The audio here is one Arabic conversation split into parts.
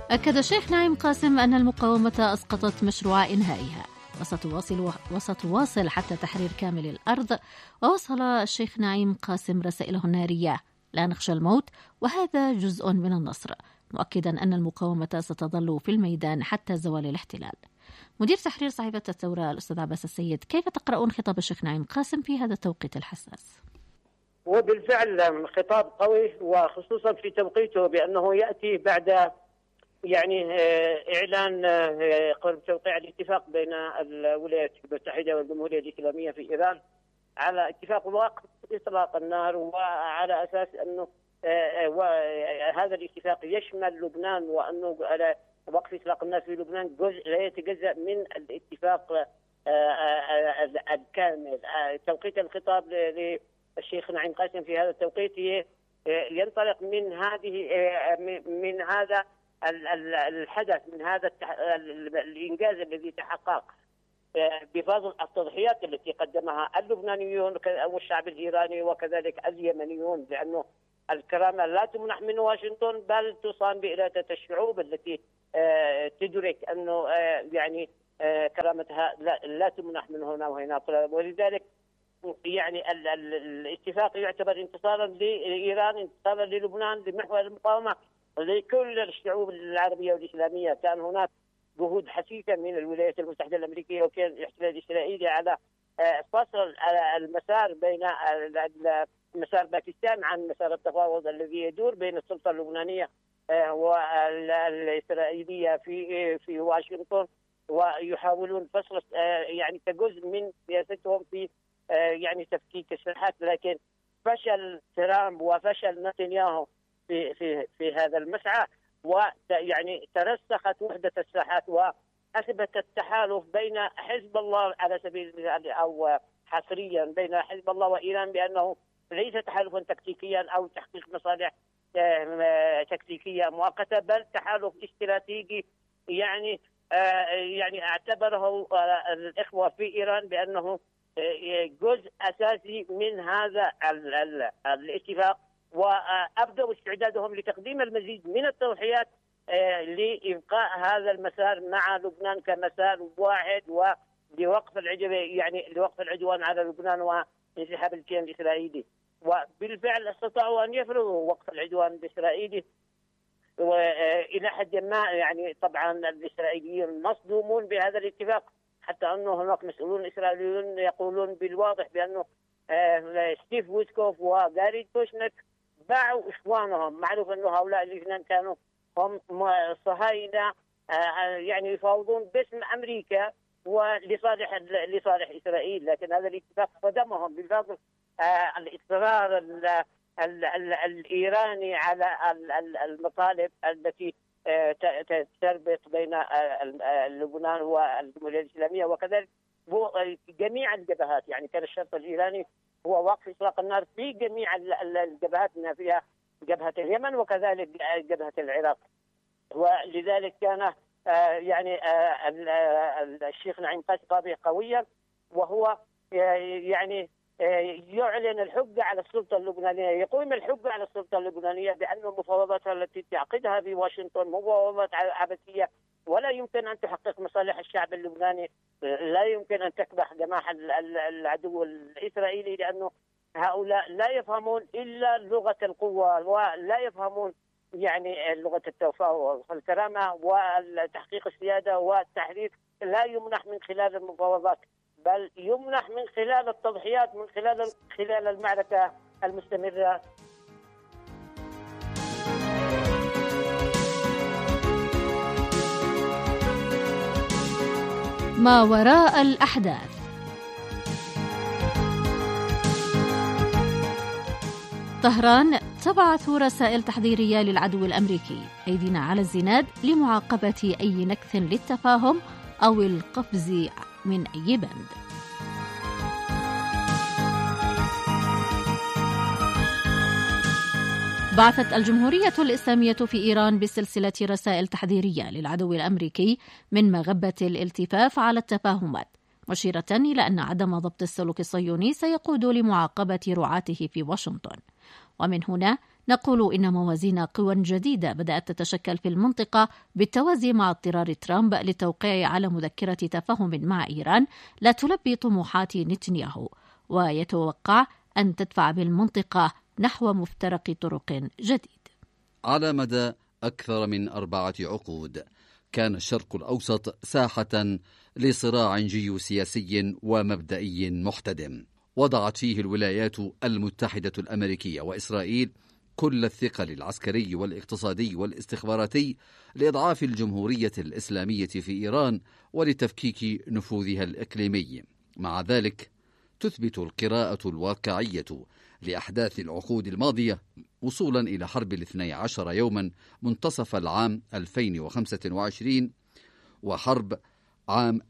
أكد الشيخ نعيم قاسم أن المقاومة أسقطت مشروع إنهائها وستواصل حتى تحرير كامل الأرض. ووصل الشيخ نعيم قاسم رسائله النارية: لا نخشى الموت وهذا جزء من النصر، مؤكدا أن المقاومة ستظل في الميدان حتى زوال الاحتلال. مدير تحرير صحيفة الثورة الأستاذ عباس السيد، كيف تقرؤون خطاب الشيخ نعيم قاسم في هذا التوقيت الحساس؟ وبالفعل خطاب قوي، وخصوصا في توقيته بأنه يأتي بعد إعلان قرب توقيع الاتفاق بين الولايات المتحدة والجمهورية الإسلامية في إيران على اتفاق وقف إطلاق النار، وعلى أساس أنه هذا الاتفاق يشمل لبنان، وأنه وقف إطلاق النار في لبنان جزء لا يتجزأ من الاتفاق الكامل. توقيت الخطاب للشيخ نعيم قاسم في هذا التوقيت ينطلق من هذا الحدث، من هذا الإنجاز الذي تحقق بفضل التضحيات التي قدمها اللبنانيون والشعب الإيراني وكذلك اليمنيون، لأنه الكرامة لا تمنح من واشنطن بل تصان بإرادة الشعوب التي تدرك أنه كرامتها لا تمنح من هنا وهنا. ولذلك الاتفاق يعتبر انتصارا لإيران، انتصارا للبنان، لمحور المقاومة لكل الشعوب العربية والإسلامية. كان هناك جهود حثيثة من الولايات المتحدة الأمريكية وكان الاحتلال الإسرائيلي على فصل المسار بين مسار باكستان عن مسار التفاوض الذي يدور بين السلطة اللبنانية والإسرائيلية في واشنطن، ويحاولون فصل كجزء من سياستهم في تفكيك الساحات. لكن فشل ترامب وفشل نتنياهو في هذا المسعى، ترسخت وحدة الساحات وأثبت التحالف بين حزب الله على سبيل المثال أو حصريا بين حزب الله وإيران بأنه ليس تحالفا تكتيكيا أو تحقيق مصالح تكتيكية مؤقتة، بل تحالف استراتيجي اعتبره الإخوة في إيران بأنه جزء أساسي من هذا الاتفاق، وأبدأوا استعدادهم لتقديم المزيد من التضحيات لإبقاء هذا المسار مع لبنان كمسار واحد ولوقف لوقف العدوان على لبنان وانسحاب الكيان الإسرائيلي. وبالفعل استطاعوا أن يفرضوا وقف العدوان الإسرائيلي، وإلى حد ما طبعا الإسرائيليون مصدومون بهذا الاتفاق، حتى أنه هناك مسؤولون إسرائيليون يقولون بالواضح بأنه ستيف ويتكوف وغاري كوشنك باعوا إخوانهم. معروف أنه هؤلاء الاثنين كانوا هم صهاينة يفاوضون باسم أمريكا ولصالح إسرائيل، لكن هذا الاتفاق صدمهم بفضل الإصرار الإيراني على المطالب التي تربط بين لبنان والجمهورية الإسلامية وكذلك جميع الجبهات. كان الشرط الإيراني هو وقف إطلاق النار في جميع الجبهات، من فيها جبهة اليمن وكذلك جبهة العراق. ولذلك كان الشيخ نعيم قاسم قويا، وهو يعلن الحجة على السلطة اللبنانية، يقوم الحجة على السلطة اللبنانية بأن المفاوضات التي تعقدها في واشنطن مفاوضات عبثية ولا يمكن أن تحقق مصالح الشعب اللبناني، لا يمكن أن تكبح جماح العدو الإسرائيلي، لأنه هؤلاء لا يفهمون إلا لغة القوة ولا يفهمون لغة التفاوض. فالكرامة وتحقيق السيادة والتحرير لا يمنح من خلال المفاوضات، بل يمنح من خلال التضحيات، من خلال المعركة المستمرة. ما وراء الأحداث. طهران تبعث رسائل تحذيرية للعدو الأمريكي: أيدينا على الزناد لمعاقبة أي نكث للتفاهم أو القفز من أي بند. بعثت الجمهورية الإسلامية في إيران بسلسلة رسائل تحذيرية للعدو الأمريكي من مغبة الالتفاف على التفاهمات، مشيرة إلى أن عدم ضبط السلوك الصهيوني سيقود لمعاقبة رعاته في واشنطن. ومن هنا نقول إن موازين قوى جديدة بدأت تتشكل في المنطقة بالتوازي مع اضطرار ترامب للتوقيع على مذكرة تفاهم مع إيران لا تلبي طموحات نتنياهو، ويتوقع أن تدفع بالمنطقة نحو مفترق طرق جديد. على مدى أكثر من 4 عقود كان الشرق الأوسط ساحة لصراع جيوسياسي ومبدئي محتدم، وضعت فيه الولايات المتحدة الأمريكية وإسرائيل كل الثقل العسكري والاقتصادي والاستخباراتي لإضعاف الجمهورية الإسلامية في إيران ولتفكيك نفوذها الإقليمي. مع ذلك تثبت القراءة الواقعية لأحداث العقود الماضية وصولا إلى حرب 12 يوما منتصف العام 2025 وحرب عام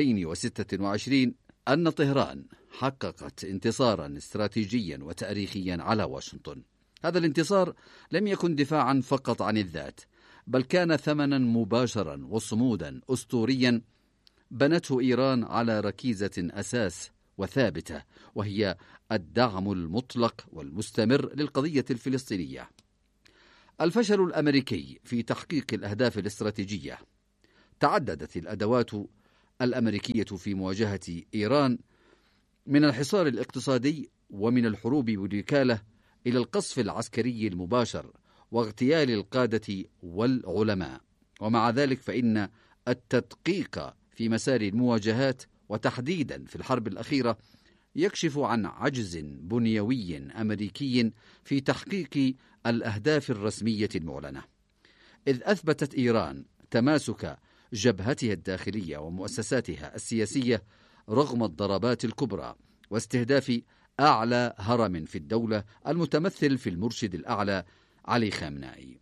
2026 أن طهران حققت انتصارا استراتيجيا وتاريخيا على واشنطن. هذا الانتصار لم يكن دفاعا فقط عن الذات، بل كان ثمنا مباشرا وصمودا أسطوريا بنته إيران على ركيزة أساس وثابتة، وهي الدعم المطلق والمستمر للقضية الفلسطينية. الفشل الأمريكي في تحقيق الأهداف الاستراتيجية. تعددت الأدوات الأمريكية في مواجهة إيران، من الحصار الاقتصادي ومن الحروب بالوكالة إلى القصف العسكري المباشر واغتيال القادة والعلماء. ومع ذلك فإن التدقيق في مسار المواجهات وتحديدا في الحرب الأخيرة يكشف عن عجز بنيوي أمريكي في تحقيق الأهداف الرسمية المعلنة، إذ أثبتت إيران تماسك جبهتها الداخلية ومؤسساتها السياسية رغم الضربات الكبرى واستهداف أعلى هرم في الدولة المتمثل في المرشد الأعلى علي خامنائي.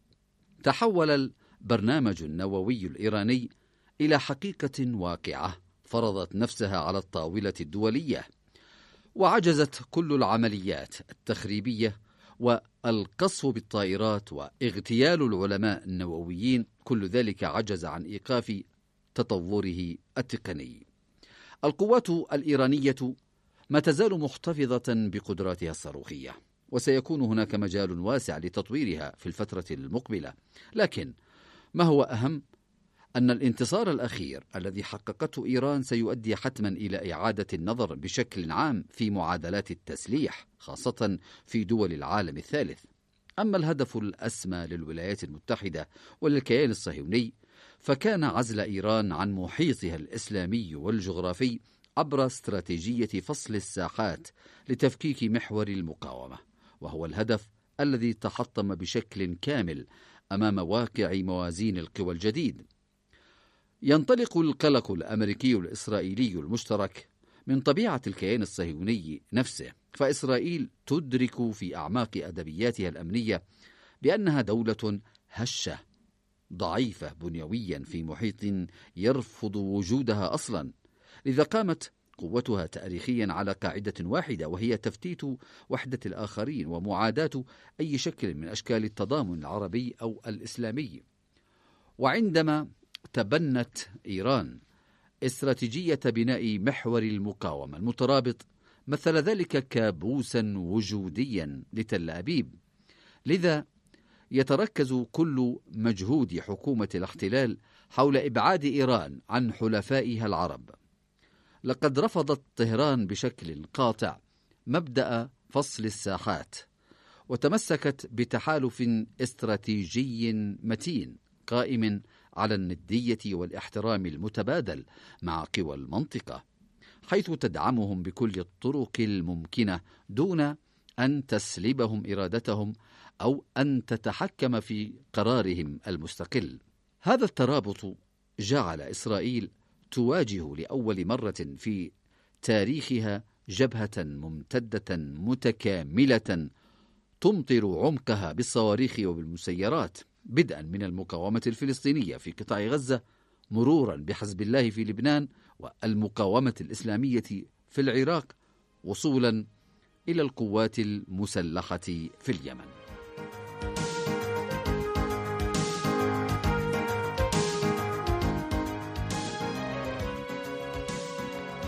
تحول البرنامج النووي الإيراني إلى حقيقة واقعة فرضت نفسها على الطاولة الدولية، وعجزت كل العمليات التخريبية والقصف بالطائرات واغتيال العلماء النوويين، كل ذلك عجز عن إيقاف تطوره التقني. القوات الإيرانية ما تزال محتفظة بقدراتها الصاروخية، وسيكون هناك مجال واسع لتطويرها في الفترة المقبلة. لكن ما هو أهم أن الانتصار الأخير الذي حققته إيران سيؤدي حتما إلى إعادة النظر بشكل عام في معادلات التسليح، خاصة في دول العالم الثالث. أما الهدف الأسمى للولايات المتحدة وللكيان الصهيوني فكان عزل إيران عن محيطها الإسلامي والجغرافي عبر استراتيجية فصل الساحات لتفكيك محور المقاومة، وهو الهدف الذي تحطم بشكل كامل أمام واقع موازين القوى الجديد. ينطلق القلق الأمريكي الإسرائيلي المشترك من طبيعة الكيان الصهيوني نفسه، فإسرائيل تدرك في أعماق أدبياتها الأمنية بأنها دولة هشة ضعيفة بنيويا في محيط يرفض وجودها أصلا، لذا قامت قوتها تاريخيا على قاعدة واحدة، وهي تفتيت وحدة الآخرين ومعاداة أي شكل من أشكال التضامن العربي أو الإسلامي. وعندما تبنت إيران استراتيجية بناء محور المقاومة المترابط مثل ذلك كابوسا وجوديا لتل أبيب، لذا يتركز كل مجهود حكومة الاحتلال حول إبعاد إيران عن حلفائها العرب. لقد رفضت طهران بشكل قاطع مبدأ فصل الساحات، وتمسكت بتحالف استراتيجي متين قائم على الندية والاحترام المتبادل مع قوى المنطقة، حيث تدعمهم بكل الطرق الممكنة دون أن تسلبهم إرادتهم أو أن تتحكم في قرارهم المستقل. هذا الترابط جعل إسرائيل تواجه لأول مرة في تاريخها جبهة ممتدة متكاملة تمطر عمقها بالصواريخ وبالمسيرات، بدءا من المقاومة الفلسطينية في قطاع غزة، مرورا بحزب الله في لبنان والمقاومة الإسلامية في العراق، وصولا إلى القوات المسلحة في اليمن.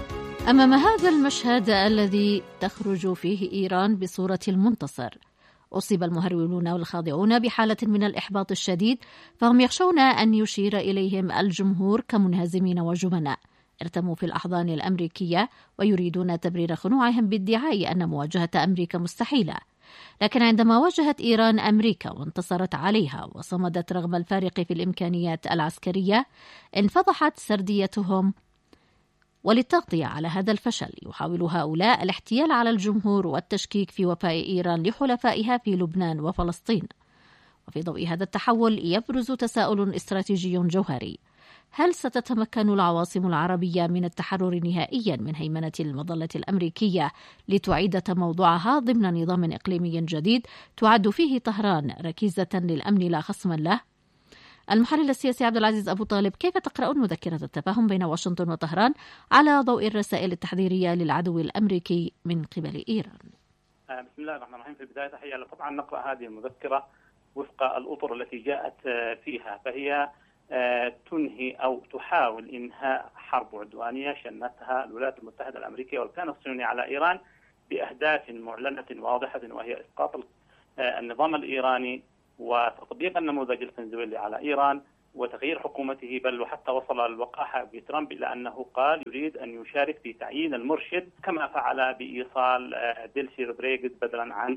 أمام هذا المشهد الذي تخرج فيه إيران بصورة المنتصر أصيب المهرولون والخاضعون بحالة من الإحباط الشديد، فهم يخشون أن يشير إليهم الجمهور كمنهزمين وجبناء ارتموا في الأحضان الأمريكية، ويريدون تبرير خنوعهم بادعاء أن مواجهة أمريكا مستحيلة. لكن عندما واجهت إيران أمريكا وانتصرت عليها وصمدت رغم الفارق في الإمكانيات العسكرية، انفضحت سرديتهم. وللتغطية على هذا الفشل يحاول هؤلاء الاحتيال على الجمهور والتشكيك في وفاء إيران لحلفائها في لبنان وفلسطين. وفي ضوء هذا التحول يبرز تساؤل استراتيجي جوهري: هل ستتمكن العواصم العربية من التحرر نهائيا من هيمنة المظلة الأمريكية لتعيد تموضعها ضمن نظام إقليمي جديد تعد فيه طهران ركيزة للأمن لا خصما له؟ المحلل السياسي عبد العزيز أبو طالب، كيف تقرأون مذكرة التفاهم بين واشنطن وطهران على ضوء الرسائل التحذيرية للعدو الأمريكي من قبل إيران؟ بسم الله الرحمن الرحيم. في البداية تحية. طبعا نقرأ هذه المذكرة وفق الأطر التي جاءت فيها، فهي تنهي أو تحاول إنهاء حرب عدوانية شنتها الولايات المتحدة الأمريكية والكيان الصهيوني على إيران بأهداف معلنة واضحة، وهي إسقاط النظام الإيراني وتطبيق النموذج الفنزويلي على إيران وتغيير حكومته، بل وحتى وصل الوقاحة بترامب إلى أنه قال يريد أن يشارك في تعيين المرشد، كما فعل بإيصال ديلسي رودريغيز بدلا عن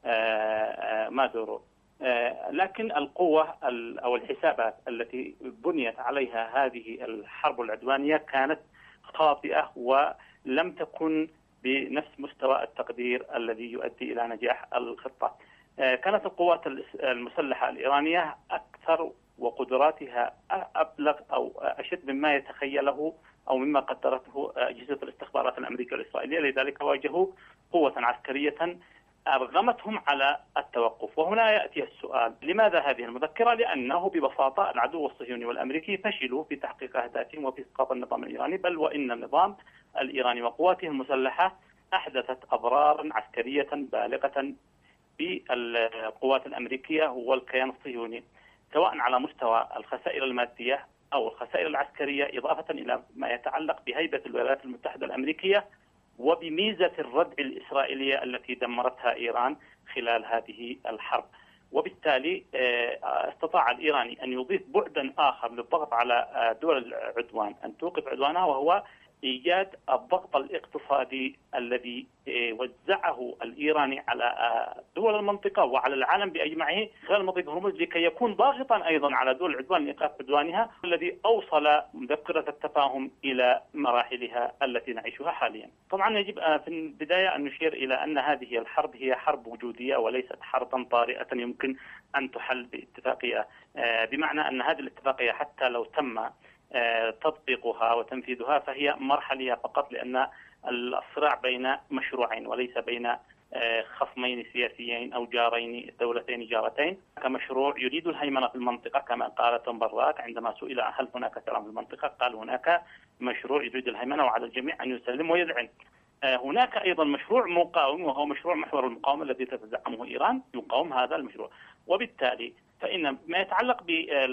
مادورو. لكن القوة أو الحسابات التي بنيت عليها هذه الحرب العدوانية كانت خاطئة ولم تكن بنفس مستوى التقدير الذي يؤدي إلى نجاح الخطة. كانت القوات المسلحة الإيرانية أكثر وقدراتها أبلغ أو أشد مما يتخيله أو مما قدرته أجهزة الاستخبارات الأمريكية والإسرائيلية، لذلك واجهوا قوة عسكرية أرغمتهم على التوقف. وهنا يأتي السؤال: لماذا هذه المذكرة؟ لأنه ببساطة العدو الصهيوني والأمريكي فشلوا في تحقيق أهدافهم وفي إسقاط النظام الإيراني، بل وإن النظام الإيراني وقواته المسلحة أحدثت أضرارا عسكرية بالغة بالقوات الأمريكية والكيان الصهيوني، سواء على مستوى الخسائر المادية أو الخسائر العسكرية، إضافة إلى ما يتعلق بهيبة الولايات المتحدة الأمريكية وبميزة الردع الإسرائيلية التي دمرتها إيران خلال هذه الحرب. وبالتالي استطاع الإيراني أن يضيف بعدا آخر للضغط على دول العدوان أن توقف عدوانها، وهو إيجاد الضغط الاقتصادي الذي وزعه الإيراني على دول المنطقة وعلى العالم بأجمعه خلال مضيق هرمز، لكي يكون ضاغطا أيضا على دول العدوان لإيقاف عدوانها، الذي أوصل مذكرة التفاهم إلى مراحلها التي نعيشها حاليا. طبعا يجب في البداية أن نشير إلى أن هذه الحرب هي حرب وجودية وليست حربا طارئة يمكن أن تحل باتفاقية، بمعنى أن هذه الاتفاقية حتى لو تم تطبيقها وتنفيذها فهي مرحلية فقط، لأن الصراع بين مشروعين وليس بين خصمين سياسيين أو جارين دولتين جارتين. كمشروع يريد الهيمنة في المنطقة كما قال توم براك عندما سئل هل هناك سلام في المنطقة، قال هناك مشروع يريد الهيمنة وعلى الجميع أن يسلم ويذعن. هناك أيضا مشروع مقاوم وهو مشروع محور المقاومة الذي تتزعمه إيران، يقاوم هذا المشروع. وبالتالي فإن ما يتعلق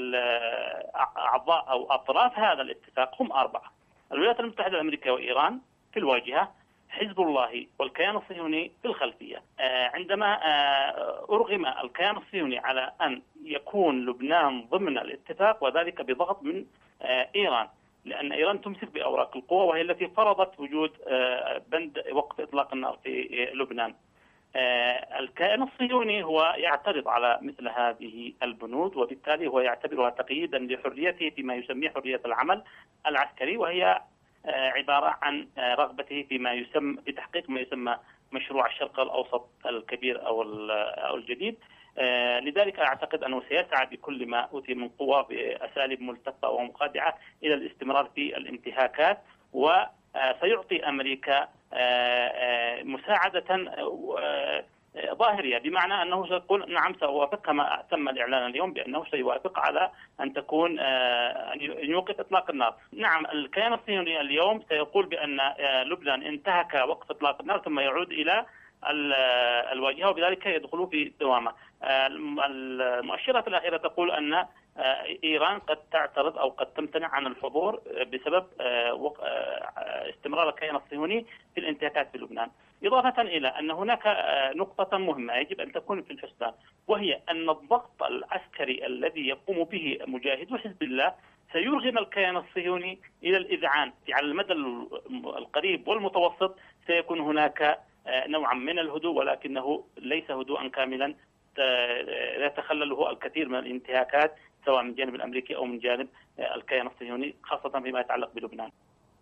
بأعضاء أو أطراف هذا الاتفاق هم 4: الولايات المتحدة الأمريكية وإيران في الواجهة، حزب الله والكيان الصهيوني في الخلفية. عندما أرغم الكيان الصهيوني على أن يكون لبنان ضمن الاتفاق، وذلك بضغط من إيران، لأن إيران تمسك بأوراق القوة وهي التي فرضت وجود بند وقف إطلاق النار في لبنان. الكيان الصهيوني هو يعترض على مثل هذه البنود، وبالتالي هو يعتبرها تقييدا لحريته فيما يسميه حرية العمل العسكري، وهي عبارة عن رغبته في تحقيق ما يسمى مشروع الشرق الأوسط الكبير أو الجديد. لذلك أعتقد أنه سيسعى بكل ما أوتي من قوة بأساليب ملتفة ومخادعة إلى الاستمرار في الانتهاكات، وسيعطي أمريكا مساعدة ظاهرية، بمعنى أنه سيقول نعم سأوافق، كما تم الإعلان اليوم بأنه سيوافق على أن تكون أن يوقف إطلاق النار. نعم الكيان الصهيوني اليوم سيقول بأن لبنان انتهك وقف إطلاق النار ثم يعود إلى الواجهة، وبذلك يدخلوا في دوامة. المؤشرات الأخيرة تقول أن إيران قد تعترض أو قد تمتنع عن الحضور بسبب استمرار الكيان الصهيوني في الانتهاكات في لبنان. إضافة إلى أن هناك نقطة مهمة يجب أن تكون في الحسبان، وهي أن الضغط العسكري الذي يقوم به مجاهدو حزب الله سيرغم الكيان الصهيوني إلى الإذعان. على المدى القريب والمتوسط سيكون هناك نوعا من الهدوء، ولكنه ليس هدوءا كاملا يتخلله الكثير من الانتهاكات سواء من الجانب الأمريكي أو من جانب الكيان الصهيوني، خاصة فيما يتعلق بلبنان.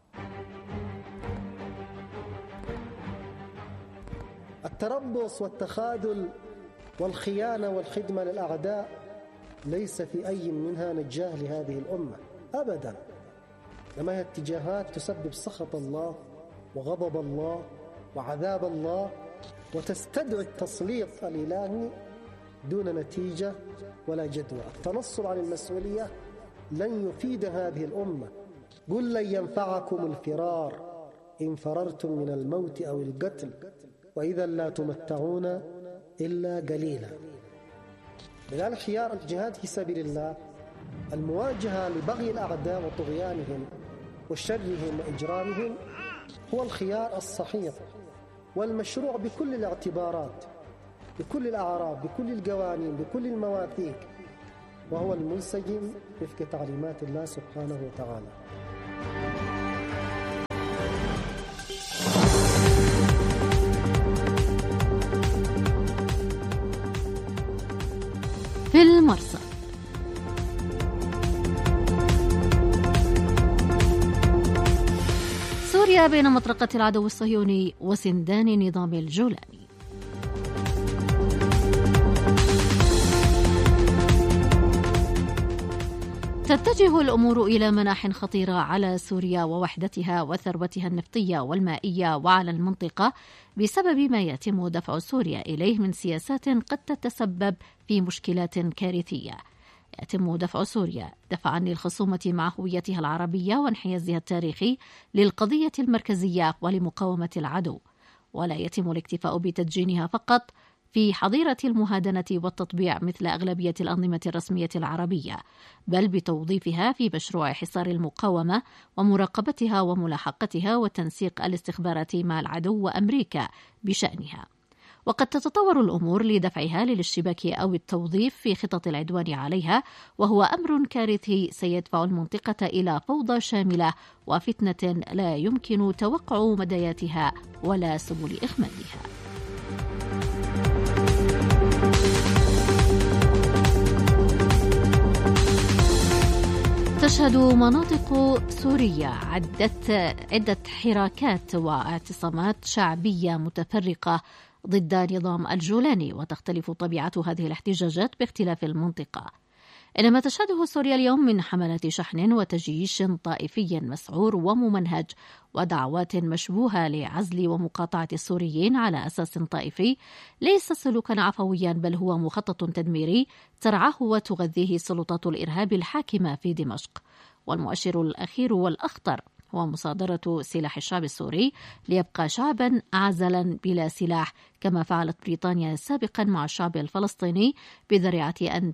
التربص والتخاذل والخيانة والخدمة للأعداء ليس في أي منها نجاه لهذه الأمة أبدا، لما هي اتجاهات تسبب سخط الله وغضب الله وعذاب الله، وتستدعي التسليط الإلهي دون نتيجة ولا جدوى. التنصل عن المسؤولية لن يفيد هذه الأمة. قل لن ينفعكم الفرار إن فررتم من الموت أو القتل وإذا لا تمتعون إلا قليلا. لذلك خيار الجهاد في سبيل الله، المواجهة لبغي الأعداء وطغيانهم وشرهم وإجرامهم، هو الخيار الصحيح والمشروع بكل الاعتبارات، بكل الأعراف، بكل القوانين، بكل المواثيق، وهو المنسجم وفق تعليمات الله سبحانه وتعالى. في المرصد. سوريا بين مطرقة العدو الصهيوني وسندان نظام الجولاني. تتجه الأمور إلى مناح خطيرة على سوريا ووحدتها وثروتها النفطية والمائية وعلى المنطقة بسبب ما يتم دفع سوريا إليه من سياسات قد تتسبب في مشكلات كارثية. يتم دفع سوريا دفعا للخصومة مع هويتها العربية وانحيازها التاريخي للقضية المركزية ولمقاومة العدو، ولا يتم الاكتفاء بتدجينها فقط في حظيرة المهادنة والتطبيع مثل أغلبية الأنظمة الرسمية العربية، بل بتوظيفها في مشروع حصار المقاومة ومراقبتها وملاحقتها وتنسيق الاستخبارات مع العدو وأمريكا بشأنها. وقد تتطور الأمور لدفعها للاشتباك أو التوظيف في خطط العدوان عليها، وهو أمر كارثي سيدفع المنطقة إلى فوضى شاملة وفتنة لا يمكن توقع مداياتها ولا سبل إخمادها. تشهد مناطق سوريا عدة حراكات واعتصامات شعبية متفرقة ضد نظام الجولاني، وتختلف طبيعة هذه الاحتجاجات باختلاف المنطقة. إنما تشهده سوريا اليوم من حملات شحن وتجييش طائفي مسعور وممنهج ودعوات مشبوهة لعزل ومقاطعة السوريين على أساس طائفي ليس سلوكا عفويا، بل هو مخطط تدميري ترعاه وتغذيه سلطات الإرهاب الحاكمة في دمشق. والمؤشر الأخير والأخطر هو مصادرة سلاح الشعب السوري ليبقى شعبا عازلا بلا سلاح، كما فعلت بريطانيا سابقا مع الشعب الفلسطيني بذريعة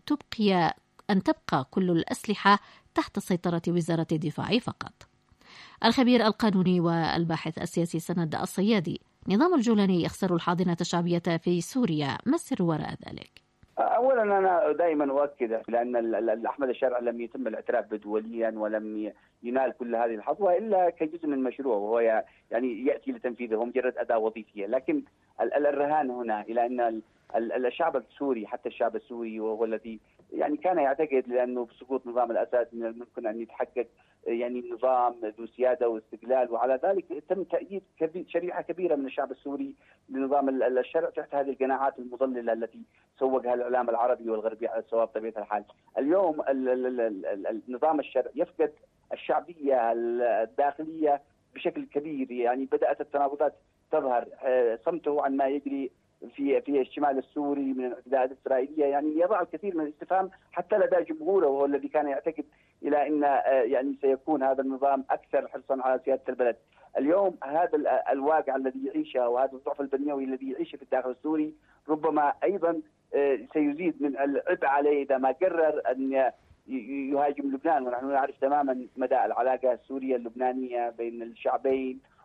أن تبقى كل الأسلحة تحت سيطرة وزارة الدفاع فقط. الخبير القانوني والباحث السياسي سند الصيادي: نظام الجولاني يخسر الحاضنة الشعبية في سوريا، ما السر وراء ذلك؟ أولا أنا دائما أؤكد لأن أحمد الشرع لم يتم الاعتراف به دوليا ولم ينال كل هذه الحظوة إلا كجزء من مشروع، وهو يعني يأتي لتنفيذه مجرد أداة وظيفية. لكن الرهان هنا إلى أن الشعب السوري، حتى الشعب السوري وهو الذي يعني كان يعتقد لأنه بسقوط نظام الأسد من الممكن أن يتحقق يعني نظام ذو سيادة واستقلال، وعلى ذلك تم تأييد شريحة كبيرة من الشعب السوري لنظام الشرع تحت هذه القناعات المضللة التي سوقها الإعلام العربي والغربي على الصواب. طبيعة الحال اليوم النظام الشرع يفقد الشعبية الداخلية بشكل كبير، يعني بدأت التناقضات تظهر. صمته عن ما يجري في الشمال السوري من الاعتداءات الإسرائيلية يعني يضع الكثير من الاستفهام حتى لدى جمهوره، وهو الذي كان يعتقد إلى أن يعني سيكون هذا النظام أكثر حرصا على سيادة البلد. اليوم هذا الواقع الذي يعيشه وهذا الضعف البنيوي الذي يعيشه في الداخل السوري ربما أيضا سيزيد من العبء عليه إذا ما قرر أن يهاجم لبنان. ونحن نعرف تماما مدى العلاقة السورية اللبنانية بين الشعبين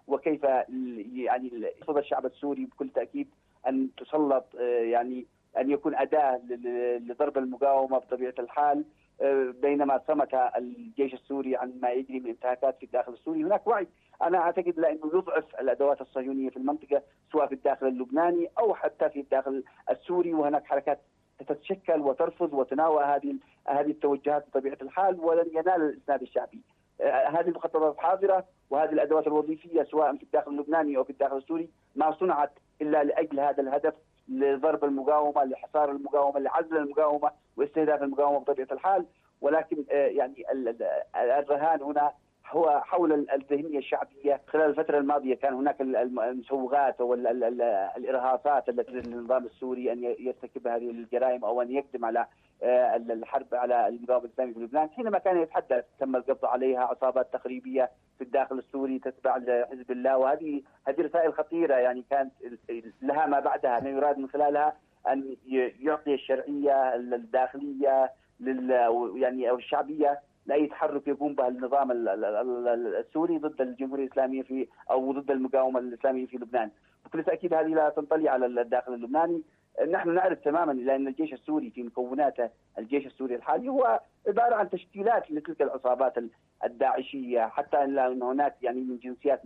وكيف يعني يرفض الشعب السوري بكل تأكيد أن تسلط يعني أن يكون أداة لضرب المقاومة بطبيعة الحال، بينما صمت الجيش السوري عن ما يجري من انتهاكات في الداخل السوري. هناك وعي أنا أعتقد لأنه يضعف الأدوات الصهيونية في المنطقة سواء في الداخل اللبناني أو حتى في الداخل السوري، وهناك حركات تتشكل وترفض وتناوى هذه التوجهات بطبيعة الحال ولن ينال الإسناد الشعبي. هذه المخططات حاضرة، وهذه الأدوات الوظيفية سواء في الداخل اللبناني أو في الداخل السوري ما صنعت إلا لأجل هذا الهدف، لضرب المقاومة، لحصار المقاومة، لعزل المقاومة واستهداف المقاومة بطبيعة الحال. ولكن يعني الرهان هنا هو حول الذهنية الشعبية. خلال الفترة الماضية كان هناك المسوغات أو الإرهاصات التي للنظام السوري أن يرتكب هذه الجرائم أو أن يقدم على الحرب على النظام الإسلامي في لبنان. حينما كان يتحدث تم القبض عليها عصابات تخريبية في الداخل السوري تتبع لحزب الله، وهذه رسائل خطيرة يعني كانت لها ما بعدها، أن يراد من خلالها أن يعطي الشرعية الداخلية يعني أو الشعبية لأي تحرك يقوم به النظام السوري ضد الجمهورية الإسلامية أو ضد المقاومة الإسلامية في لبنان. بكل تأكيد هذه لا تنطلي على الداخل اللبناني. نحن نعرف تماما لأن الجيش السوري في مكوناته، الجيش السوري الحالي هو عبارة عن تشكيلات لتلك العصابات الداعشية، حتى أن هناك يعني من جنسيات